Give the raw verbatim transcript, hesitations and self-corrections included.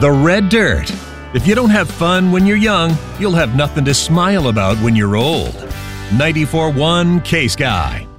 The red dirt. If you don't have fun when you're young, you'll have nothing to smile about when you're old. ninety-four point one K-Sky.